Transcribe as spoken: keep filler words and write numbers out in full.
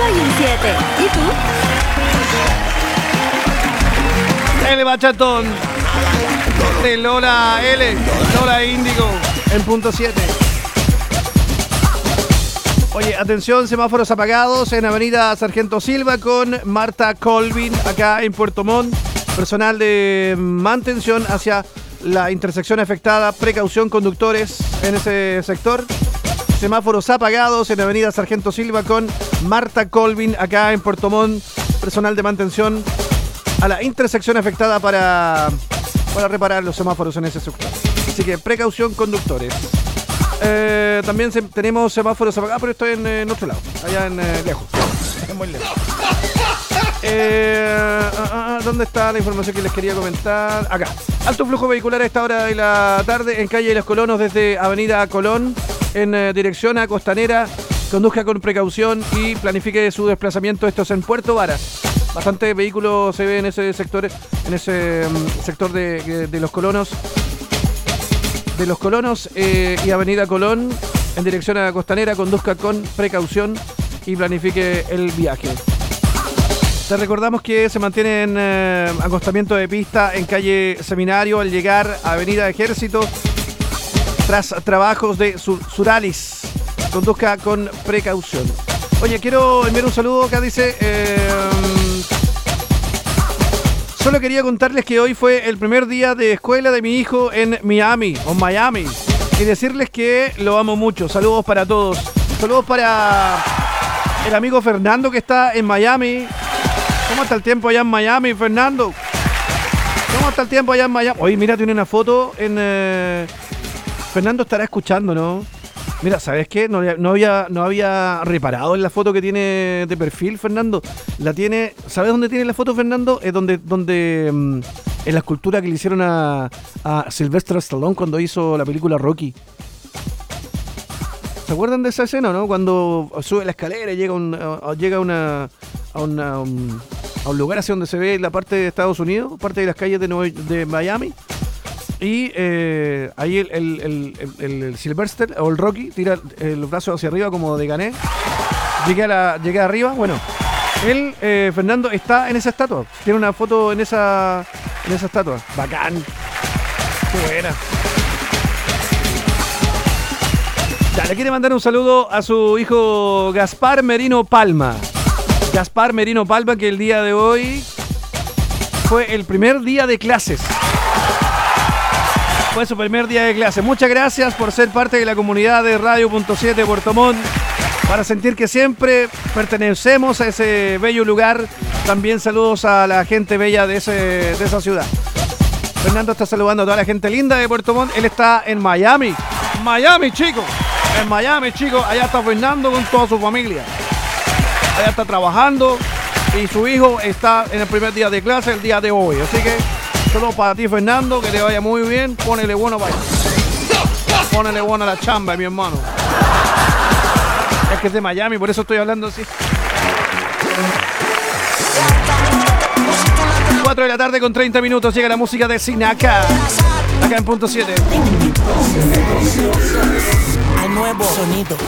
y un siete. ¿Y tú? El bachatón de Lola L, Lola Índigo, en punto siete. Oye, atención, semáforos apagados en Avenida Sargento Silva con Marta Colvin, acá en Puerto Montt. Personal de mantención hacia la intersección afectada. Precaución, conductores en ese sector. Semáforos apagados en Avenida Sargento Silva con Marta Colvin, acá en Puerto Montt. Personal de mantención a la intersección afectada para, para reparar los semáforos en ese sector. Así que precaución, conductores. Eh, también se, tenemos semáforos apagados, pero estoy en, en otro lado, allá en eh, lejos, es muy lejos. Eh, ah, ¿Dónde está la información que les quería comentar? Acá. Alto flujo vehicular a esta hora de la tarde en calle Los Colonos desde Avenida Colón en eh, dirección a Costanera. Conduzca con precaución y planifique su desplazamiento. Esto es en Puerto Varas. Bastante vehículos se ve en ese sector, en ese um, sector de, de, de Los Colonos. De Los Colonos eh, y Avenida Colón en dirección a Costanera. Conduzca con precaución y planifique el viaje. Te recordamos que se mantiene en eh, acostamiento de pista en calle Seminario al llegar a Avenida Ejército tras trabajos de Sur Suralis. Conduzca con precaución. Oye, quiero enviar un saludo acá, dice... Eh, Solo quería contarles que hoy fue el primer día de escuela de mi hijo en Miami, o Miami, y decirles que lo amo mucho. Saludos para todos. Saludos para el amigo Fernando que está en Miami. ¿Cómo está el tiempo allá en Miami, Fernando? ¿Cómo está el tiempo allá en Miami? Oye, mira, tiene una foto en... Eh... Fernando estará escuchando, ¿no? Mira, ¿sabes qué? No, no, había, no había reparado en la foto que tiene de perfil, Fernando. La tiene... ¿Sabes dónde tiene la foto, Fernando? Es donde... donde um, en la escultura que le hicieron a, a Sylvester Stallone cuando hizo la película Rocky. ¿Se acuerdan de esa escena, no? Cuando sube la escalera y llega, un, a, llega una, a, una, um, a un lugar hacia donde se ve la parte de Estados Unidos, parte de las calles de, Nueva, de Miami. Y eh, ahí el, el, el, el, el Sylvester o el Rocky tira los brazos hacia arriba como de gané. Llega, a la, llega arriba. Bueno, él, eh, Fernando, está en esa estatua. Tiene una foto en esa, en esa estatua. Bacán. Qué buena. Ya, le quiere mandar un saludo a su hijo Gaspar Merino Palma. Gaspar Merino Palma, que el día de hoy fue el primer día de clases. Fue su primer día de clase. Muchas gracias por ser parte de la comunidad de Radio punto siete Puerto Montt. Para sentir que siempre pertenecemos a ese bello lugar. También saludos a la gente bella de, ese, de esa ciudad. Fernando está saludando a toda la gente linda de Puerto Montt. Él está en Miami. Miami, chicos. En Miami, chicos. Allá está Fernando con toda su familia. Allá está trabajando. Y su hijo está en el primer día de clase el día de hoy. Así que... solo para ti, Fernando, que te vaya muy bien. Pónele bueno para Pónele bueno a la chamba, mi hermano. Es que es de Miami, por eso estoy hablando así. cuatro de la tarde con treinta minutos. Llega la música de Sinaka. Acá en punto siete. Al nuevo sonido.